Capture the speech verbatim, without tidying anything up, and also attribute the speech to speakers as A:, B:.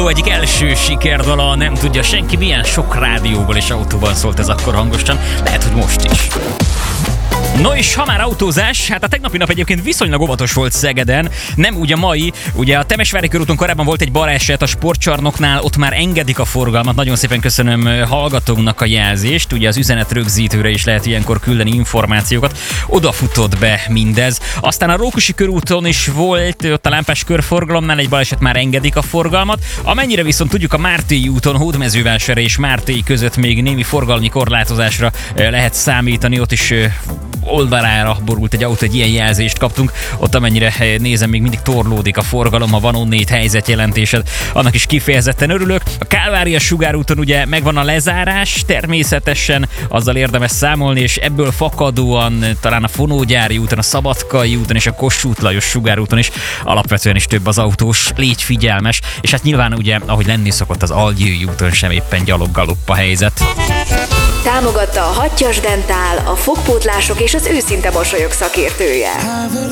A: Unió egyik első sikerdala, nem tudja senki, milyen sok rádióból és autóban szólt ez akkor hangosan, lehet, hogy most is. No és ha már autózás, hát a tegnapi nap egyébként viszonylag óvatos volt Szegeden, nem úgy a mai, ugye a Temesvári körúton korábban volt egy baleset a sportcsarnoknál, ott már engedik a forgalmat, nagyon szépen köszönöm hallgatónknak a jelzést, ugye az üzenet rögzítőre is lehet ilyenkor küldeni információkat, oda futott be mindez. Aztán a Rókusi körúton is volt, ott a lámpás körforgalomnál egy baleset, már engedik a forgalmat, amennyire viszont tudjuk a Mártéi úton, Hódmezővásárhely és Mártéi között még némi forgalmi korlátozásra lehet számítani, ott is oldalára borult egy autó, egy ilyen jelzést kaptunk, ott amennyire nézem, még mindig torlódik a forgalom, ha van onnét helyzetjelentésed, annak is kifejezetten örülök. A Kálvária sugárúton ugye megvan a lezárás, természetesen azzal érdemes számolni, és ebből fakadóan talán a Fonógyári úton, a Szabadkai úton és a Kossuth Lajos sugárúton is alapvetően is több az autós, légy figyelmes, és hát nyilván ugye, ahogy lenni szokott, az Algyői úton sem éppen gyalog-galopp a helyzet.
B: Támogatta a Hattyas Dentál, a fogpótlások és az őszinte mosolyok szakértője.